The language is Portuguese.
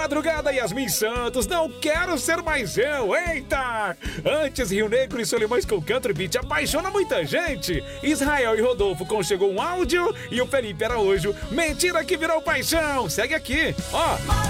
madrugada, Yasmin Santos, não quero ser mais eu, eita! Antes, Rio Negro e Solimões com Country Beat apaixona muita gente. Israel e Rodolfo conchegou um áudio e o Felipe Araújo, mentira que virou paixão. Segue aqui, ó.